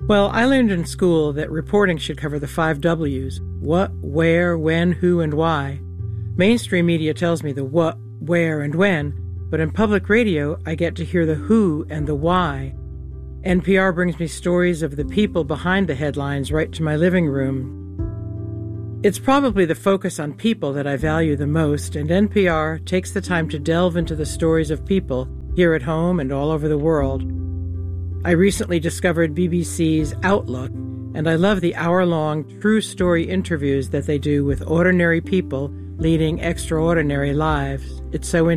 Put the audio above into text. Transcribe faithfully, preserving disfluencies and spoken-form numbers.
Well, I learned in school that reporting should cover the five W's: what, where, when, who, and why. Mainstream media tells me the what, where, and when, but in public radio, I get to hear the who and the why. N P R brings me stories of the people behind the headlines right to my living room. It's probably the focus on people that I value the most, and N P R takes the time to delve into the stories of people here at home and all over the world. I recently discovered B B C's Outlook, and I love the hour-long true story interviews that they do with ordinary people leading extraordinary lives. It's so interesting.